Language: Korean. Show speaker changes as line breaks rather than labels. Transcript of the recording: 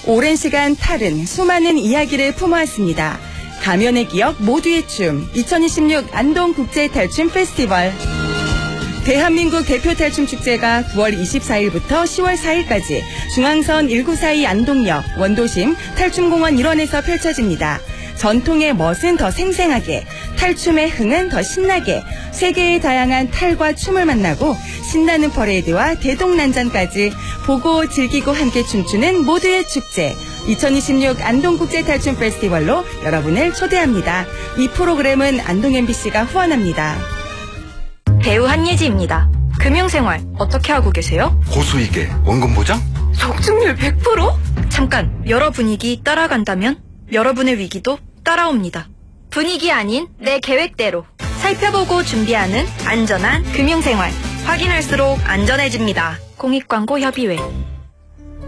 오랜 시간 탈은 수많은 이야기를 품어왔습니다. 가면의 기억 모두의 춤 2026 안동국제탈춤 페스티벌. 대한민국 대표 탈춤 축제가 9월 24일부터 10월 4일까지 중앙선 1942 안동역 원도심 탈춤공원 일원에서 펼쳐집니다. 전통의 멋은 더 생생하게, 탈춤의 흥은 더 신나게, 세계의 다양한 탈과 춤을 만나고 신나는 퍼레이드와 대동난장까지 보고 즐기고 함께 춤추는 모두의 축제 2026 안동국제탈춤 페스티벌로 여러분을 초대합니다. 이 프로그램은 안동 MBC가 후원합니다.
배우 한예지입니다. 금융생활 어떻게 하고 계세요?
고수익에 원금 보장?
적중률 100%? 잠깐, 여러 분위기 따라간다면 여러분의 위기도 따라옵니다. 분위기 아닌 내 계획대로 살펴보고 준비하는 안전한 금융생활. 확인할수록 안전해집니다. 공익광고 협의회.